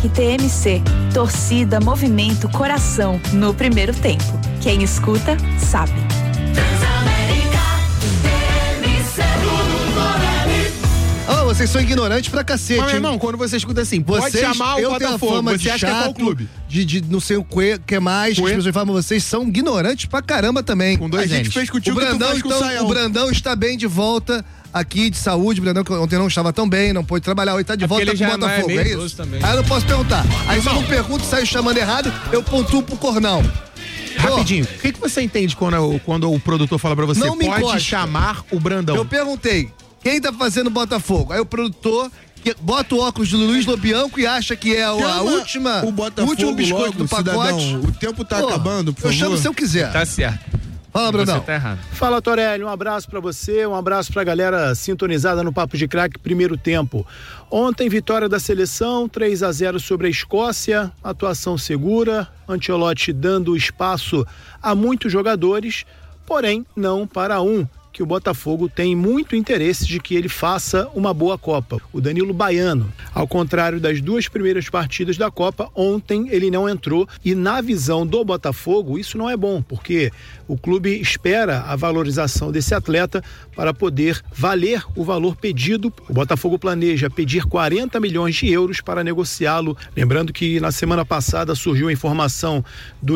Craque TMC. Torcida, movimento, coração no primeiro tempo. Quem escuta, sabe. Vocês são ignorantes pra cacete. Mas, meu irmão, quando você escuta assim, pode chamar o Botafogo, você acha que é qual clube? De não sei o que mais, que as pessoas falam, vocês são ignorantes pra caramba também. Com dois gente fez contigo o Brandão está bem de volta aqui de saúde, o Brandão que ontem não estava tão bem, não pôde trabalhar, hoje tá de volta com o Botafogo, é isso? Também. Aí eu não posso perguntar. Aí se eu não pergunto, saio chamando errado, eu pontuo pro Cornão. Rapidinho, o que você entende quando o produtor fala pra você, não me pode chamar o Brandão? Eu perguntei, quem tá fazendo Botafogo? Aí o produtor bota o óculos do Luiz Lobianco e acha que é a última, o último biscoito logo, do pacote. Cidadão, o tempo tá acabando, por favor. Eu chamo se eu quiser. Tá certo. Fala, Brandão. Você tá errado. Fala, Torelli, um abraço pra você, um abraço pra galera sintonizada no Papo de Craque, primeiro tempo. Ontem, vitória da seleção, 3-0 sobre a Escócia, atuação segura, Ancelotti dando espaço a muitos jogadores, porém não para que o Botafogo tem muito interesse de que ele faça uma boa Copa. O Danilo Baiano, ao contrário das duas primeiras partidas da Copa, ontem ele não entrou e na visão do Botafogo isso não é bom, porque o clube espera a valorização desse atleta para poder valer o valor pedido. O Botafogo planeja pedir 40 milhões de euros para negociá-lo. Lembrando que na semana passada surgiu a informação do